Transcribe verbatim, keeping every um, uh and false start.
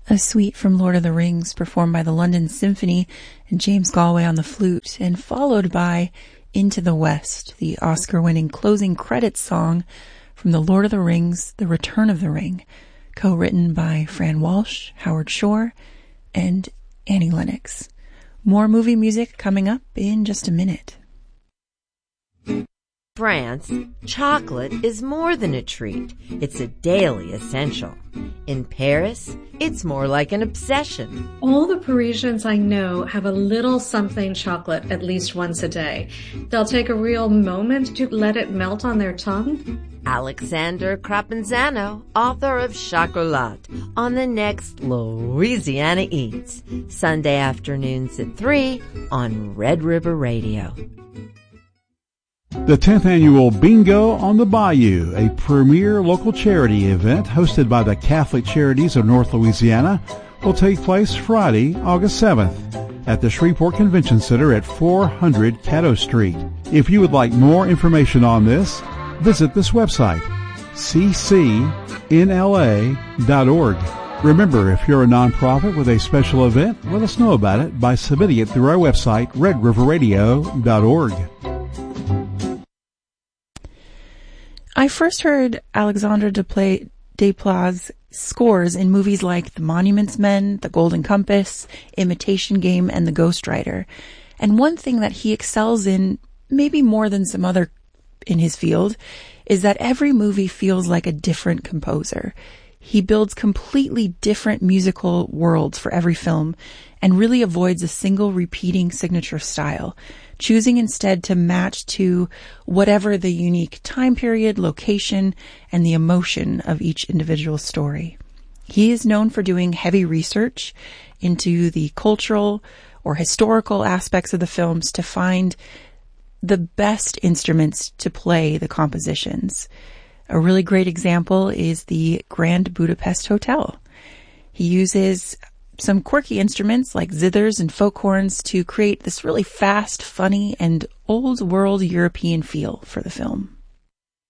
A suite from Lord of the Rings performed by the London Symphony and James Galway on the flute, and followed by Into the West, the Oscar-winning closing credits song from The Lord of the Rings, The Return of the Ring, co-written by Fran Walsh, Howard Shore, and Annie Lennox. More movie music coming up in just a minute. France, chocolate is more than a treat. It's a daily essential. In Paris, it's more like an obsession. All the Parisians I know have a little something chocolate at least once a day. They'll take a real moment to let it melt on their tongue. Alexander Crapenzano, author of Chocolat, on the next Louisiana Eats, Sunday afternoons at three on Red River Radio. The tenth Annual Bingo on the Bayou, a premier local charity event hosted by the Catholic Charities of North Louisiana, will take place Friday, August seventh at the Shreveport Convention Center at four hundred Caddo Street. If you would like more information on this, visit this website, c c n l a dot org. Remember, if you're a nonprofit with a special event, let us know about it by submitting it through our website, red river radio dot org. I first heard Alexandre Desplat's scores in movies like The Monuments Men, The Golden Compass, Imitation Game, and The Ghost Rider. And one thing that he excels in, maybe more than some other in his field, is that every movie feels like a different composer. He builds completely different musical worlds for every film and really avoids a single repeating signature style, choosing instead to match to whatever the unique time period, location, and the emotion of each individual story. He is known for doing heavy research into the cultural or historical aspects of the films to find the best instruments to play the compositions. A really great example is the Grand Budapest Hotel. He uses some quirky instruments like zithers and folk horns to create this really fast, funny, and old world European feel for the film.